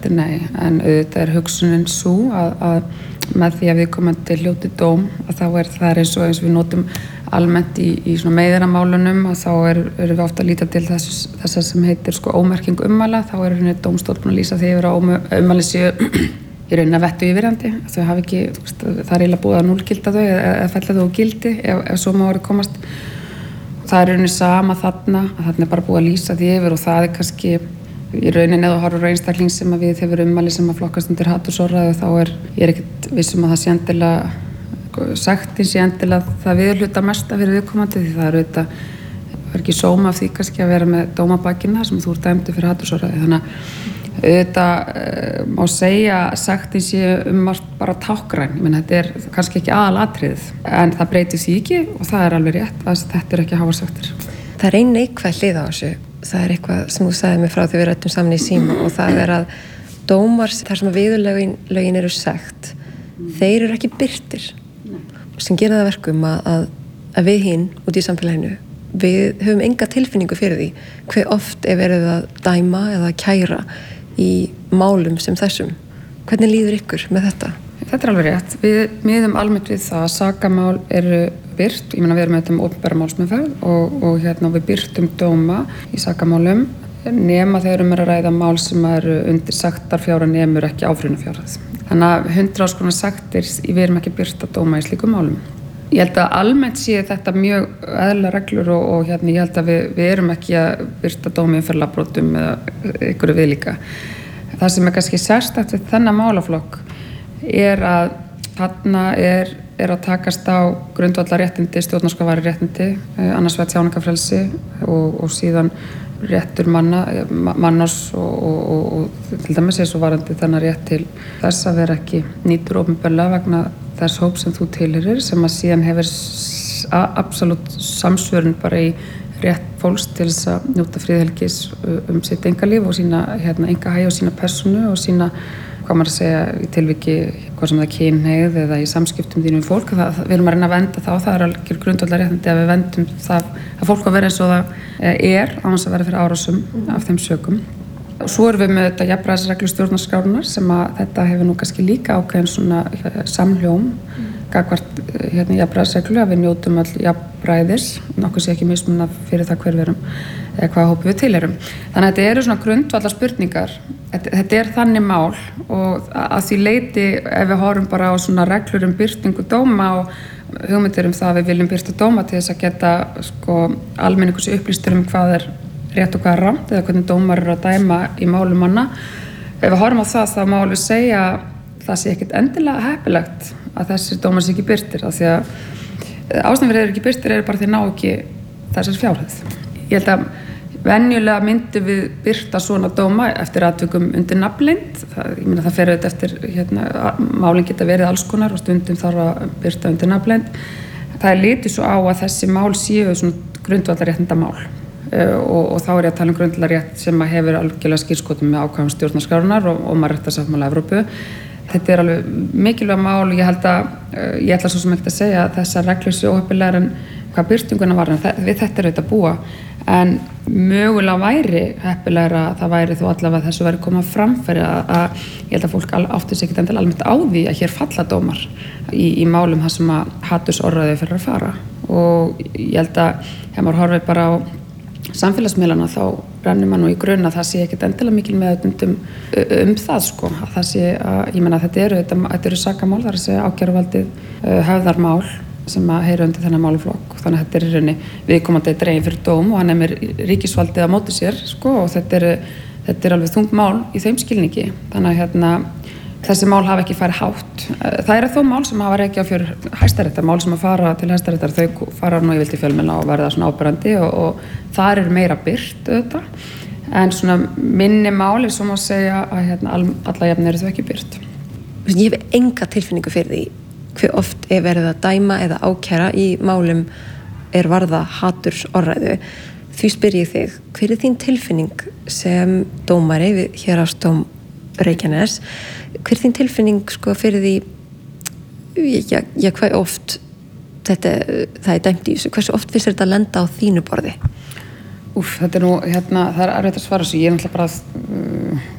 hætti, nei, en auðvitað hugsunin sú að með því að við komandi hljóti dóm að þá það eins og við notum almennt í svona meiðiramálunum að þá erum við ofta að líta til þess sem heitir sko ómerking ummæla, þá rauninni dómstóll búin að lýsa því yfir að ummæli séu í rauninni að vettu yfirandi, þau hafi ekki, það eiginlega búið að núllgilda þau eða fella þau á gildi ef svo má orðið komast. Það rauninni sama þarna, að þarna bara búið að lýsa því yfir og það kannski í rauninni eða horfur á einstakling sem að við hefur ummæli sem að flokkast undir hatursorðræðu þá ég ekkert vissum að það sé endilega sektin sé endilega það viðhluta mesta fyrir viðkomandi því það auðvitað ekki sóma af því kannski að vera með dómabakina sem þú dæmdur fyrir hatursorðræðu þannig að auðvitað má segja að sektin sé margt bara tákgræn, ég meina þetta kannski ekki aðalatriðið en það breytir því ekki og það alveg rétt að þetta ekki háar sektir. Það ein neikvæð hlið á þessu. Það eitthvað sem þú sagði mig frá því við ræddum saman í síma og það að dómar þar sem að viðurlögin eru sekt, þeir eru ekki birtir sem gera það verkum að við hinn út í samfélaginu, við höfum enga tilfinningu fyrir því hve oft verið að dæma eða kæra í málum sem þessum. Hvernig líður ykkur með þetta? Þetta alveg rétt. Við miðum almennt við það að sakamál eru birt, ég meina við erum með þetta opinbera málsmeðferð og við birtum dóma í sakamálum nema þegar að ræða mál sem eru undir sektarfjárhæð nemur ekki áfrýjunarfjárhæð. Þannig að 100 konar sektir við erum ekki birta dóma í slíkum málum. Ég held að almennt sé þetta mjög eðlilegar reglur og ég held að við erum ekki að birta dóma í umferðarlagabrotum eða einhverju viðlíka. Það sem kannski sérstakt við þennan málaflokk að þarna að takast á grundvallarréttindi, stjórnarskrárvarin réttindi, annars vegar tjáningarfrelsi og síðan réttur mannors og til dæmis eins og varandi þennan rétt til þess að vera ekki nýtur opinberlega vegna þess hóp sem þú tilheyrir sem að síðan hefur absolutt samsvörun bara í rétt fólks til þess að njóta friðhelgis sitt einkalíf og sína einkahagi og sína persónu og sína hvað maður að segja í tilviki hvað sem það kynhneigð eða í samskiptum þínum við fólk við erum að reyna að vernda það algjör grundvallarréttindi að við vendum það að fólk að vera eins og það án þess að vera fyrir árásum af þeim sökum. Svo erum við með þetta jafnræðisreglu stjórnarskrárinnar sem að þetta hefur nú kannski líka ákveðin svona samhljóm gagnvart jafnræðisreglu að við njótum öll jafnræðis, nokkuð sé ekki mismunað fyrir það hver við erum eða hvaða hópi við tilheyrum. Þannig að þetta eru svona grundvallar spurningar. Þetta þannig mál og að því leyti ef við horfum bara á svona reglur birtingu dóma og hugmyndir það að við viljum birta dóma til þess að geta almenningur sé upplýstur hvað rétt og hvað rangt eða hvernig dómar eru að dæma í málum manna. Ef við horfum á það þá má alveg segja að það sé ekkert endilega heppilegt að þessir dómar sé ekki birtir af því að ástæðan fyrir þeir eru ekki birtir bara þeir ná ekki þessar fjárhæð. Ég held að venjulega myndum við birta svona dóma eftir atvikum undir nafnleynd. Ég meina það fer auðvitað eftir málin geta verið alls konar og stundum þarf að birta undir nafnleynd. Það litið svo á að þessi mál séu svona grundvallarréttindamál og þá ég að tala grundvallarrétt sem að hefur algjörlega skírskotum með ákvæðum stjórnarskrárinnar og mannréttindasáttmála Evrópu. Þetta alveg mikilvæg mál og ég ætla svo sem ekki að segja að þessar reglur séu óheppilegar en hvað birtinguna var við þetta auðvitað búa en mögulega væri heppilegra að það væri þó allavega þessu væri komað framfæri að ég held að fólk átti sig ekkert endilega almennt á því að hér falla dómar í málum þar sem að hatursorðræðu fyrir að fara og ég held að ef maður horfir bara á samfélagsmiðlana þá rennir maður nú í grunn að það sé ekkert endilega mikil meðvitund það að það sé að ég meina þetta eru sakamál þar að segja ákæruvaldið höfðar mál sem að heyra undir þennan málaflokk þannig að þetta í rauninni viðkomandi dreginn fyrir dóm og hann með ríkisvaldið á móti sér og þetta alveg þungt mál í þeim skilningi þannig að þessi mál hafa ekki farið hátt. Það eru þó mál sem hafa rekið á fyrir Hæstaréttar, mál sem að fara til Hæstaréttar, þau fara nú yfirleitt í fjölmiðla og verða svona áberandi og þar meira birt auðvitað. En svona minni mál svo má segja að alla jafn eru þau ekki birt. Ég hef enga tilfinningu fyrir því hve oft verið að dæma eða ákæra í málum varða hatursorðræðu. Því spyr ég þig, hver þín tilfinning sem dómari við Héraðsdóm Reykjaness? Hver þín tilfinning fyrir því hvað oft það dæmt í þessu? Hversu oft finnst þetta að lenda á þínu borði? Þetta nú, það erfitt að svara þessu. Ég náttúrulega bara